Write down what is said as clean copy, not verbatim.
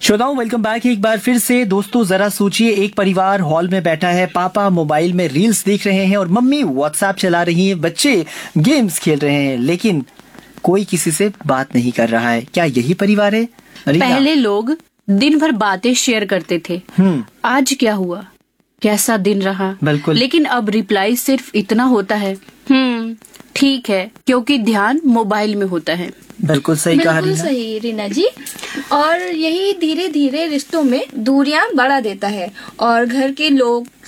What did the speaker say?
श्रोताओं, welcome back एक बार फिर से। दोस्तों, जरा सोचिए, एक परिवार हॉल में बैठा है, पापा मोबाइल में रील्स देख रहे हैं और मम्मी व्हाट्सएप चला रही हैं, बच्चे गेम्स खेल रहे हैं, लेकिन कोई किसी से बात नहीं कर रहा है। क्या यही परिवार है? पहले लोग दिन भर बातें शेयर करते थे। आज क्या हुआ, कैसा दिन रहा। बिल्कुल। लेकिन अब रिप्लाई सिर्फ इतना होता है, ठीक है, क्योंकि ध्यान मोबाइल में होता है। बिल्कुल सही कहा बिल्कुल सही रीना जी। और यही धीरे धीरे रिश्तों में दूरियां बढ़ा देता है और घर के लोग